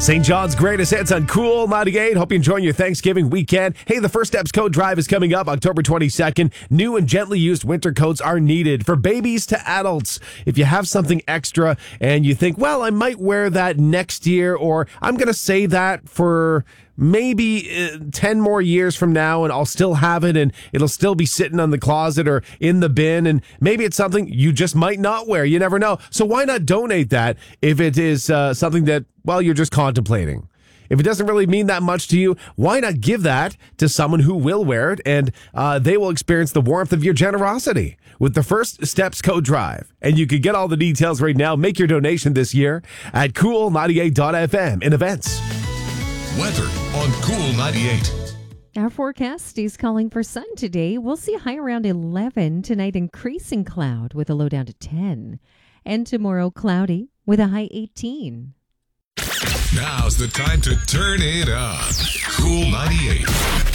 St. John's greatest hits on Cool 98. Hope you're enjoying your Thanksgiving weekend. Hey, the First Steps Coat Drive is coming up October 22nd. New and gently used winter coats are needed for babies to adults. If you have something extra and you think, well, I might wear that next year, or I'm going to save that for maybe 10 more years from now and I'll still have it and it'll still be sitting on the closet or in the bin, and maybe it's something you just might not wear. You never know. So why not donate that if it is something that, well, you're just contemplating? If it doesn't really mean that much to you, why not give that to someone who will wear it, and they will experience the warmth of your generosity with the First Steps Coat Drive. And you can get all the details right now. Make your donation this year at cool98.fm in events. Weather on Cool 98. Our forecast is calling for sun today. We'll see a high around 11 tonight, increasing cloud with a low down to 10. And tomorrow, cloudy with a high 18. Now's the time to turn it up. Cool 98.